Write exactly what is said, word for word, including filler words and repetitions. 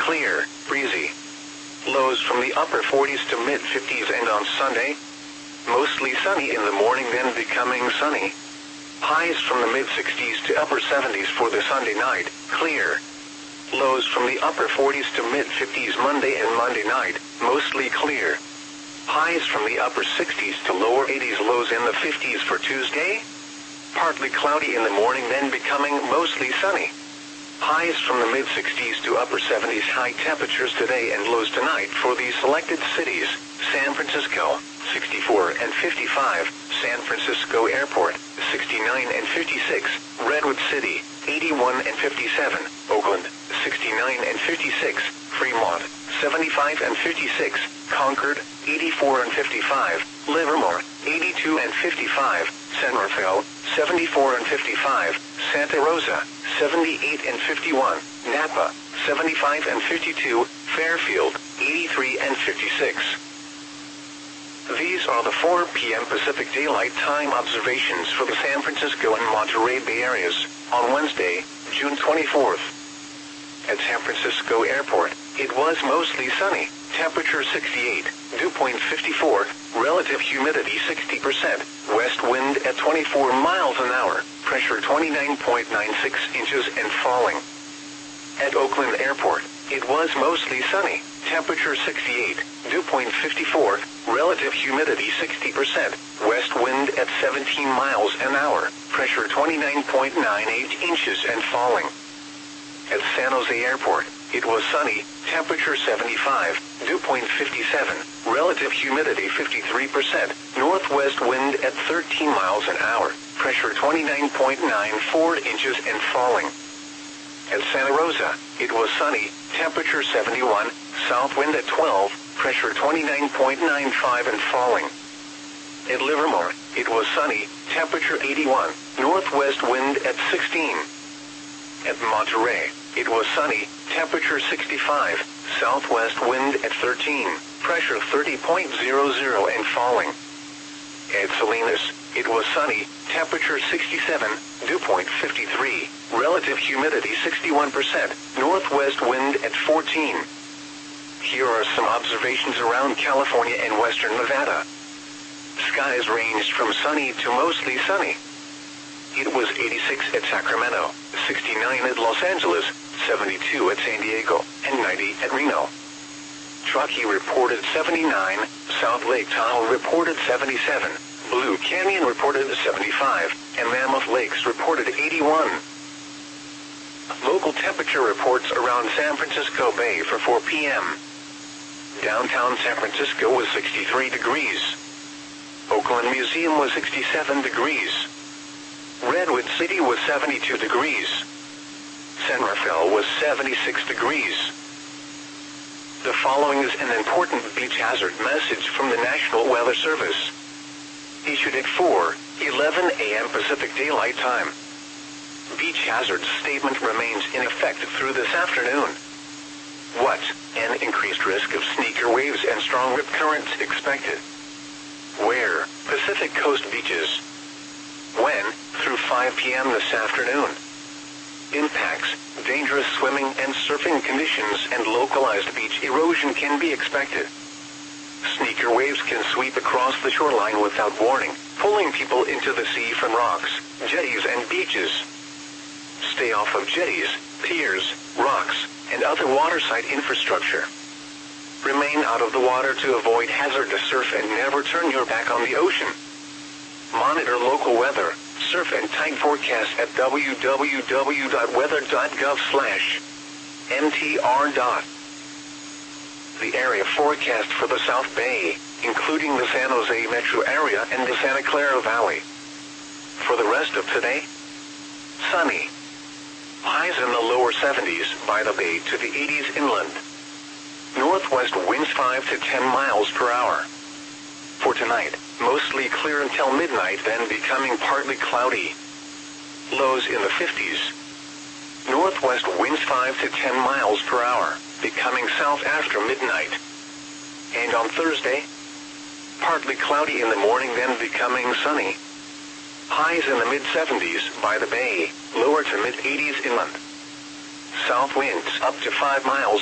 clear, breezy. Lows from the upper forties to mid fifties, and on Sunday, mostly sunny in the morning, then becoming sunny. Highs from the mid sixties to upper seventies for the Sunday night, clear. Lows from the upper forties to mid fifties Monday and Monday night, mostly clear. Highs from the upper sixties to lower eighties, lows in the fifties for Tuesday. Partly cloudy in the morning, then becoming mostly sunny. Highs from the mid sixties to upper seventies, high temperatures today and lows tonight for the selected cities: San Francisco, sixty-four and fifty-five, San Francisco Airport, sixty-nine and fifty-six, Redwood City, eighty-one and fifty-seven, Oakland, sixty-nine and fifty-six, Fremont, seventy-five and fifty-six, Concord, eighty-four and fifty-five, Livermore, eighty-two and fifty-five, San Rafael, seventy-four and fifty-five, Santa Rosa, seventy-eight and fifty-one, Napa, seventy-five and fifty-two, Fairfield, eighty-three and fifty-six. These are the four p m Pacific Daylight Time observations for the San Francisco and Monterey Bay areas on Wednesday, June twenty-fourth. At San Francisco Airport, it was mostly sunny, temperature sixty-eight, dew point fifty-four, relative humidity sixty percent, west wind at twenty-four miles an hour, pressure twenty-nine point nine six inches and falling. At Oakland Airport, it was mostly sunny, temperature sixty-eight, dew point fifty-four, relative humidity sixty percent, west wind at seventeen miles an hour, pressure twenty-nine point nine eight inches and falling. At San Jose Airport, it was sunny, temperature seventy-five, dew point fifty-seven, relative humidity fifty-three percent, northwest wind at thirteen miles an hour, pressure twenty-nine point nine four inches and falling. At Santa Rosa, it was sunny, temperature seventy-one, south wind at twelve, pressure twenty-nine point nine five and falling. At Livermore, it was sunny, temperature eighty-one, northwest wind at sixteen. At Monterey, it was sunny, temperature sixty-five, southwest wind at thirteen, pressure thirty point zero zero and falling. At Salinas, it was sunny, temperature sixty-seven, dew point fifty-three, relative humidity sixty-one percent, northwest wind at fourteen. Here are some observations around California and western Nevada. Skies ranged from sunny to mostly sunny. It was eighty-six at Sacramento, sixty-nine at Los Angeles, seventy-two at San Diego, and ninety at Reno. Truckee reported seventy-nine, South Lake Tahoe reported seventy-seven, Blue Canyon reported seventy-five, and Mammoth Lakes reported eighty-one. Local temperature reports around San Francisco Bay for four p m Downtown San Francisco was sixty-three degrees. Oakland Museum was sixty-seven degrees. Redwood City was seventy-two degrees. San Rafael was seventy-six degrees. The following is an important beach hazard message from the National Weather Service. Issued at four eleven a m Pacific Daylight Time. Beach hazard statement remains in effect through this afternoon. What? An increased risk of sneaker waves and strong rip currents expected. Where? Pacific Coast beaches. When? Through five p m this afternoon. Impacts, dangerous swimming and surfing conditions and localized beach erosion can be expected. Sneaker waves can sweep across the shoreline without warning, pulling people into the sea from rocks, jetties and beaches. Stay off of jetties, piers, rocks, and other waterside infrastructure. Remain out of the water to avoid hazardous surf and never turn your back on the ocean. Monitor local weather, surf and tide forecast at w w w dot weather dot gov slash m t r. The area forecast for the South Bay, including the San Jose metro area and the Santa Clara Valley. For the rest of today, sunny. Highs in the lower seventies by the bay to the eighties inland. Northwest winds five to ten miles per hour. For tonight, mostly clear until midnight, then becoming partly cloudy. Lows in the fifties. Northwest winds five to ten miles per hour, becoming south after midnight. And on Thursday, partly cloudy in the morning, then becoming sunny. Highs in the mid seventies by the bay, lower to mid eighties inland. South winds up to five miles